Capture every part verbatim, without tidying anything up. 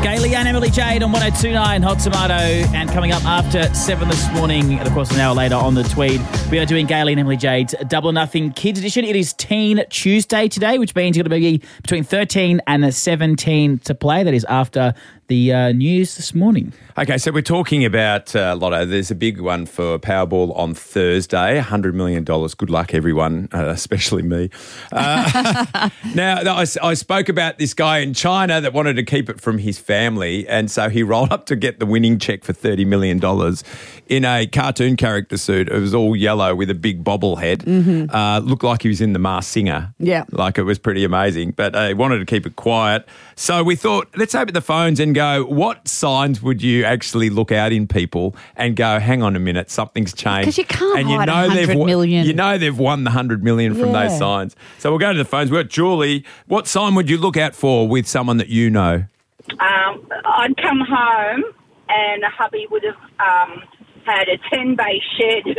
Gailey and Emily Jade on one oh two point nine Hot Tomato. And coming up after seven this morning, and of course an hour later on the Tweed, we are doing Gailey and Emily Jade's Double Nothing Kids Edition. It is Teen Tuesday today, which means you're going to be between thirteen and seventeen to play. That is after the uh, news this morning. Okay, so we're talking about uh, Lotto. There's a big one for Powerball on Thursday, one hundred million dollars. Good luck, everyone, uh, especially me. Uh, now, I, I spoke about this guy in China that wanted to keep it from his family, and so he rolled up to get the winning check for thirty million dollars in a cartoon character suit. It was all yellow with a big bobblehead. Mm-hmm. Uh, looked like he was in The Masked Singer. Yeah. Like it was pretty amazing, but uh, he wanted to keep it quiet. So we thought, let's open the phones and go, what signs would you actually look out in people and go, hang on a minute, something's changed? Because you can't and you hide know one hundred they've, million. You know they've won the one hundred million from Yeah. those signs. So we'll go to the phones. We've got Julie. What sign would you look out for with someone that you know? Um, I'd come home and hubby would have um, had a ten bay shed.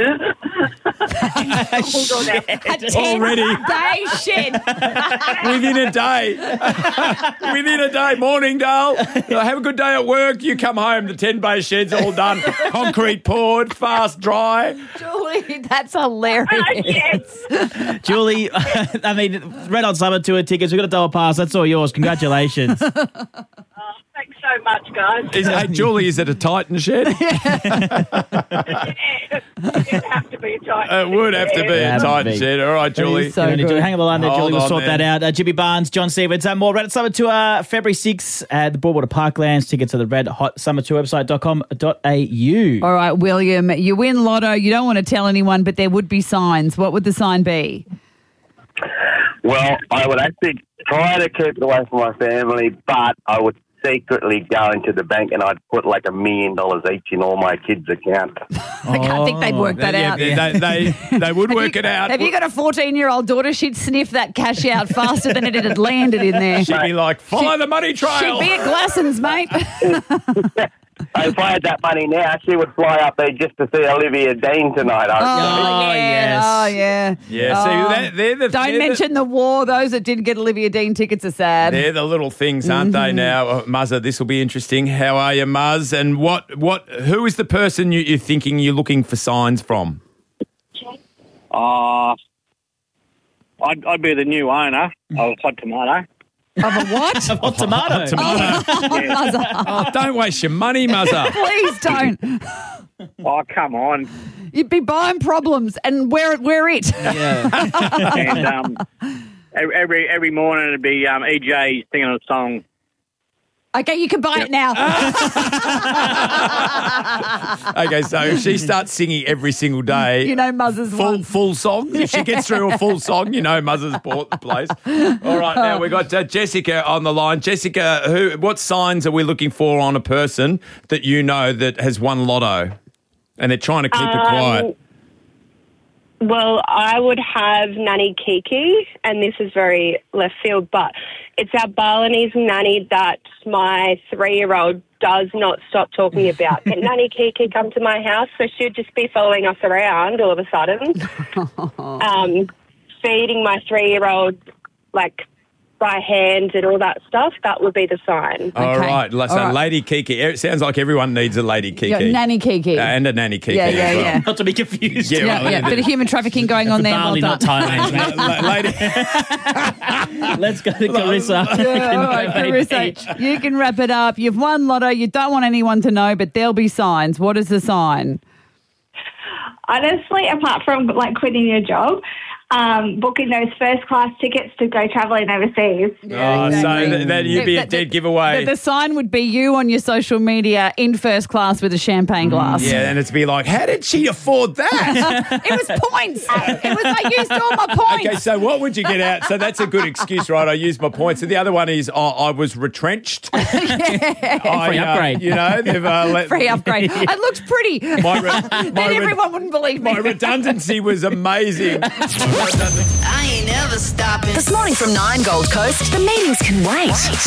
Hold on now. Already. Day shed. Within a day. Within a day. Morning, Dale. Have a good day at work. You come home, the ten bay shed's all done. Concrete poured, fast dry. Julie, that's hilarious. Uh, yes. Julie, I mean, Red Hot Summer Tour tickets, we've got a double pass. That's all yours. Congratulations. Thanks so much, guys. Is, hey, Julie, is it a Titan shed? It'd have to be a tight. It would have to be Yeah, a Titan big. shed. All right, Julie. so Hang good. on the line there, Hold Julie. We'll on sort then. that out. Uh, Jimmy Barnes, John Stevens, and more. Red Hot Summer Tour, February sixth at the Broadwater Parklands. Tickets at the Red Hot Summer Tour website dot com dot a u. All right, William, you win Lotto. You don't want to tell anyone, but there would be signs. What would the sign be? Well, I would actually try to keep it away from my family, but I would secretly go into the bank and I'd put like a million dollars each in all my kids' accounts. I can't think they'd work that Yeah, out. They, they, they would Have work you- it out. Have you got a fourteen-year-old daughter? She'd sniff that cash out faster than it had landed in there. She'd be like, follow the money trail. She'd be at Glasson's, mate. If I had that money now, she would fly up there just to see Olivia Dean tonight. I Oh, yeah. yes. Oh, yeah. Yeah, see, Oh. that- they're the- Don't they're the- mention the war. Those that didn't get Olivia Dean tickets are sad. They're the little things, aren't they? Mm-hmm. Now, uh, Muzza, this will be interesting. How are you, Muzz? And what, what, who is the person you, you're thinking you're looking for signs from? Uh, I'd, I'd be the new owner of Hot Tomato. Of a what? Hot tomato. Oh, don't waste your money, Muzza. Please don't. Oh, come on. You'd be buying problems and wear, wear it. Yeah. And um, every every morning it'd be um, E J singing a song. Okay, you can buy it now. Okay, so if she starts singing every single day, You know Muzz's full one. full song. If she gets through a full song, you know Muzza's bought the place. All right, now we've got uh, Jessica on the line. Jessica, who? What signs are we looking for on a person that you know that has won Lotto, and they're trying to keep it quiet? Well, I would have Nanny Kiki, and this is very left field, but it's our Balinese nanny that my three-year-old does not stop talking about. Can Nanny Kiki come to my house? So she'd just be following us around all of a sudden, um, feeding my three-year-old, like, by hand and all that stuff. That would be the sign. All Okay. right, so All right. Lady Kiki. It sounds like everyone needs a Lady Kiki. Yeah, Nanny Kiki. Uh, and a Nanny Kiki Yeah, yeah, as well. yeah. Not to be confused. Yeah, yeah, right, yeah. Bit of human trafficking going on there. Well Bali, done. not Thailand, mate. La- Lady, Let's go to Carissa. Yeah, all right, Carissa, you can wrap it up. You've won Lotto. You don't want anyone to know, but there'll be signs. What is the sign? Honestly, apart from like quitting your job, um, booking those first class tickets to go travelling overseas. oh, so th- that you'd be a dead giveaway. The, the sign would be you on your social media in first class with a champagne glass. Yeah, and it's be like, how did she afford that? It was points. It was, I used all my points. Okay, so what would you get out? So that's a good excuse, right? I used my points. And the other one is, oh, I was retrenched. I, Free uh, upgrade. you know, they've uh, let Free upgrade. It looks pretty. My, re- then my, re- everyone wouldn't believe me. my redundancy was amazing. I ain't never stopping. This morning from nine Gold Coast, the meetings can wait.